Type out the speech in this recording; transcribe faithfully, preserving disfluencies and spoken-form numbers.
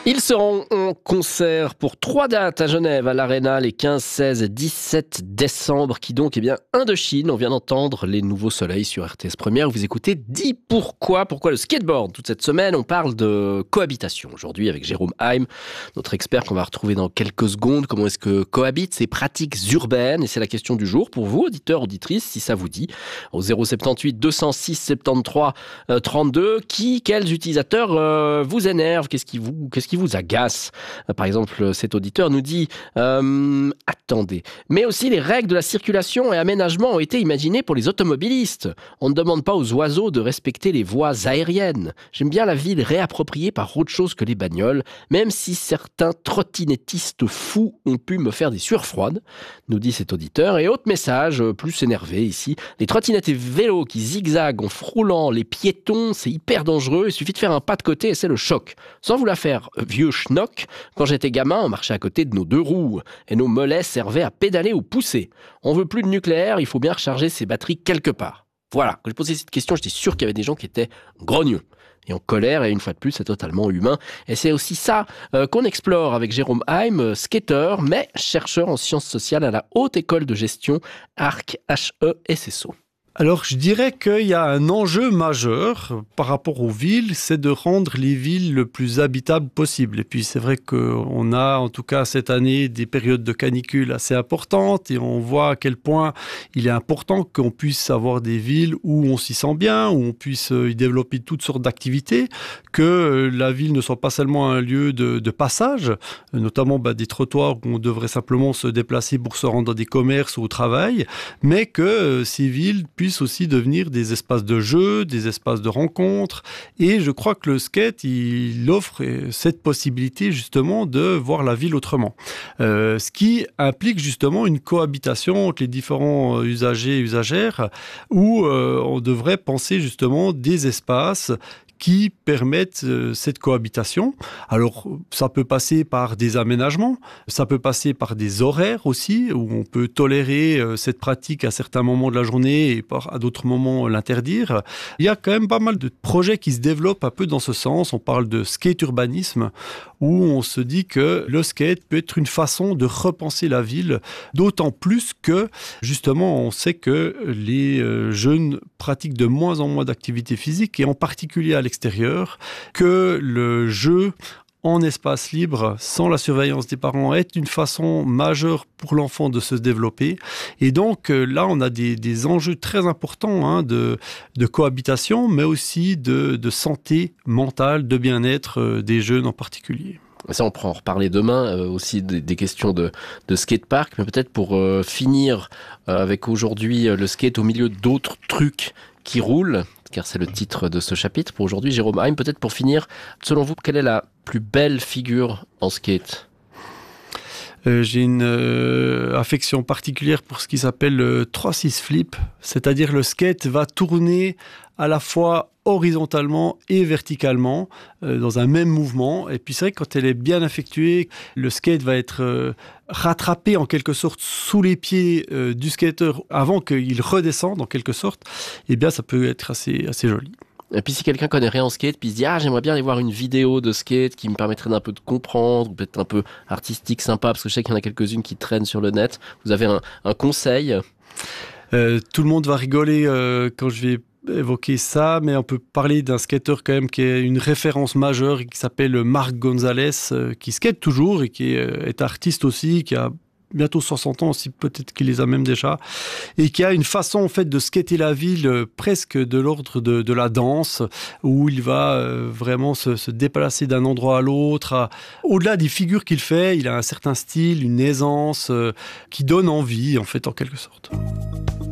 Ils seront en concert pour trois dates à Genève, à l'Arena, les quinze, seize et dix-sept décembre. Qui donc, eh bien, Indochine. On vient d'entendre Les Nouveaux Soleils sur R T S Première. Vous écoutez Dis pourquoi, pourquoi le skateboard. Toute cette semaine, on parle de cohabitation. Aujourd'hui, avec Jérôme Heim, notre expert qu'on va retrouver dans quelques secondes. Comment est-ce que cohabitent ces pratiques urbaines? Et c'est la question du jour pour vous, auditeurs, auditrices, si ça vous dit. Au zéro sept huit deux zéro six soixante-treize trente-deux, qui, quels utilisateurs euh, vous énervent? Qu'est-ce qui vous, qu'est-ce qui vous agace? Par exemple, cet auditeur nous dit euh, attendez, mais aussi les règles de la circulation et aménagement ont été imaginées pour les automobilistes. On ne demande pas aux oiseaux de respecter les voies aériennes. J'aime bien la ville réappropriée par autre chose que les bagnoles, même si certains trottinettistes fous ont pu me faire des sueurs froides, nous dit cet auditeur. Et autre message, plus énervé ici, les trottinettes et vélos qui zigzaguent en frôlant les piétons, c'est hyper dangereux, il suffit de faire un pas de côté et c'est le choc. Sans vous la faire vieux schnock, quand j'étais gamin, on marchait à côté de nos deux roues et nos mollets servaient à pédaler ou pousser. On veut plus de nucléaire, il faut bien recharger ses batteries quelque part. Voilà, quand j'ai posé cette question, j'étais sûr qu'il y avait des gens qui étaient grognons et en colère, et une fois de plus, c'est totalement humain. Et c'est aussi ça euh, qu'on explore avec Jérôme Heim, skater, mais chercheur en sciences sociales à la Haute École de Gestion, Arc H E S S O. Alors, je dirais qu'il y a un enjeu majeur par rapport aux villes, c'est de rendre les villes le plus habitables possible. Et puis, c'est vrai qu'on a, en tout cas cette année, des périodes de canicule assez importantes et on voit à quel point il est important qu'on puisse avoir des villes où on s'y sent bien, où on puisse y développer toutes sortes d'activités, que la ville ne soit pas seulement un lieu de, de passage, notamment bah, des trottoirs où on devrait simplement se déplacer pour se rendre dans des commerces ou au travail, mais que euh, ces villes puissent aussi devenir des espaces de jeu, des espaces de rencontres. Et je crois que le skate, il offre cette possibilité justement de voir la ville autrement. Euh, ce qui implique justement une cohabitation entre les différents usagers et usagères où euh, on devrait penser justement des espaces qui permettent euh, cette cohabitation. Alors, ça peut passer par des aménagements, ça peut passer par des horaires aussi, où on peut tolérer euh, cette pratique à certains moments de la journée et par, à d'autres moments l'interdire. Il y a quand même pas mal de projets qui se développent un peu dans ce sens. On parle de skate urbanisme, où on se dit que le skate peut être une façon de repenser la ville, d'autant plus que, justement, on sait que les euh, jeunes pratiquent de moins en moins d'activités physiques, et en particulier à l'extérieur, que le jeu en espace libre, sans la surveillance des parents, est une façon majeure pour l'enfant de se développer. Et donc là, on a des, des enjeux très importants hein, de, de cohabitation, mais aussi de, de santé mentale, de bien-être euh, des jeunes en particulier. Ça, on pourra en reparler demain, euh, aussi des, des questions de, de skatepark, mais peut-être pour euh, finir euh, avec aujourd'hui euh, le skate au milieu d'autres trucs qui roulent, car c'est le titre de ce chapitre. Pour aujourd'hui, Jérôme Heim, peut-être pour finir, selon vous, quelle est la plus belle figure en skate ? Euh, j'ai une euh, affection particulière pour ce qui s'appelle le trois six flip, c'est-à-dire le skate va tourner à la fois horizontalement et verticalement euh, dans un même mouvement. Et puis c'est vrai que quand elle est bien effectuée, le skate va être euh, rattrapé en quelque sorte sous les pieds euh, du skater avant qu'il redescende en quelque sorte. Et bien ça peut être assez, assez joli. Et puis si quelqu'un connaît rien en skate, puis se dit « Ah, j'aimerais bien aller voir une vidéo de skate qui me permettrait d'un peu de comprendre, ou peut-être un peu artistique, sympa, parce que je sais qu'il y en a quelques-unes qui traînent sur le net. » Vous avez un, un conseil ? euh, Tout le monde va rigoler euh, quand je vais évoquer ça, mais on peut parler d'un skater quand même qui est une référence majeure et qui s'appelle Marc Gonzalez, euh, qui skate toujours et qui est, euh, est artiste aussi, qui a bientôt soixante ans aussi, peut-être qu'il les a même déjà, et qui a une façon en fait de skater la ville euh, presque de l'ordre de, de la danse, où il va euh, vraiment se, se déplacer d'un endroit à l'autre. À... Au-delà des figures qu'il fait, il a un certain style, une aisance euh, qui donne envie en fait en quelque sorte.